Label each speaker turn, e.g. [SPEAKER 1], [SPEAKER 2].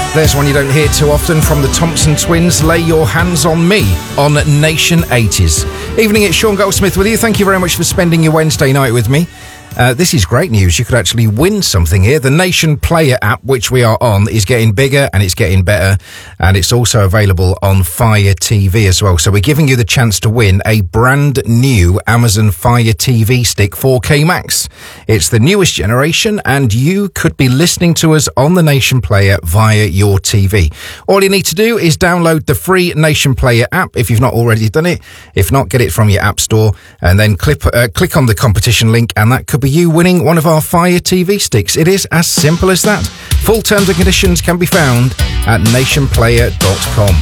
[SPEAKER 1] There's one you don't hear too often from the Thompson Twins, Lay Your Hands on Me, on Nation 80s. Evening, it's Sean Goldsmith with you. Thank you very much for spending your Wednesday night with me. This is great news. You could actually win something here. The Nation Player app, which we are on, is getting bigger and it's getting better. And it's also available on Fire TV as well. So we're giving you the chance to win a brand new Amazon Fire TV Stick 4K Max. It's the newest generation and you could be listening to us on the Nation Player via your TV. All you need to do is download the free Nation Player app if you've not already done it. If not, get it from your app store and then click on the competition link, and that could be you winning one of our Fire TV sticks. It is as simple as that. Full terms and conditions can be found at nationplayer.com.